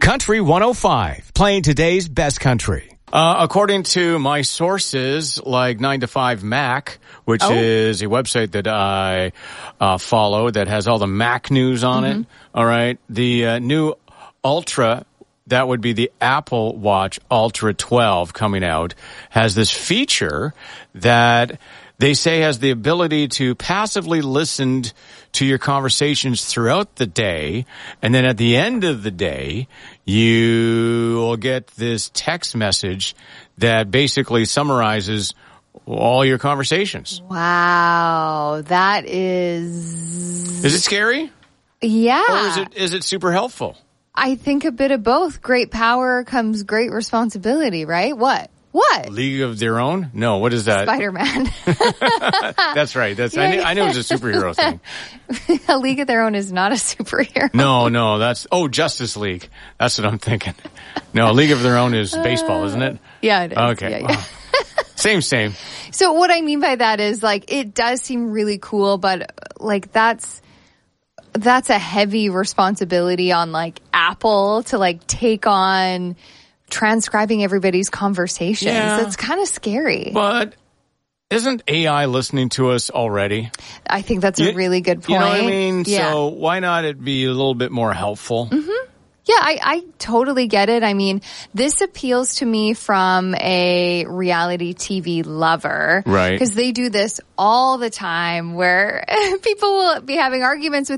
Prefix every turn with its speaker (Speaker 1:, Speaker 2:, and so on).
Speaker 1: Country 105, playing today's best country. According to my sources, like 9to5Mac, which is a website that I follow that has all the Mac news on it. All right. The new Ultra, that would be the Apple Watch Ultra 12 coming out, has this feature that they say has the ability to passively listen to your conversations throughout the day, and then at the end of the day, you will get this text message that basically summarizes all your conversations.
Speaker 2: Wow, that is...
Speaker 1: Is it scary?
Speaker 2: Yeah.
Speaker 1: Or is it super helpful?
Speaker 2: I think a bit of both. Great power comes great responsibility, right? What?
Speaker 1: League of Their Own? No, what is that?
Speaker 2: Spider-Man.
Speaker 1: That's right. I knew it was a superhero thing.
Speaker 2: A League of Their Own is not a superhero.
Speaker 1: No, that's Justice League. That's what I'm thinking. No, League of Their Own is baseball, isn't it?
Speaker 2: Yeah, it is.
Speaker 1: Okay.
Speaker 2: Yeah.
Speaker 1: Same.
Speaker 2: So what I mean by that is, like, it does seem really cool, but like that's a heavy responsibility on like Apple to like take on transcribing everybody's conversations.
Speaker 1: Yeah.
Speaker 2: That's kind of scary.
Speaker 1: But isn't AI listening to us already?
Speaker 2: I think that's a really good point.
Speaker 1: You know what I mean?
Speaker 2: Yeah.
Speaker 1: So why not it be a little bit more helpful?
Speaker 2: Mm-hmm. Yeah, I totally get it. I mean, this appeals to me from a reality TV lover.
Speaker 1: Right.
Speaker 2: Because they do this all the time where people will be having arguments with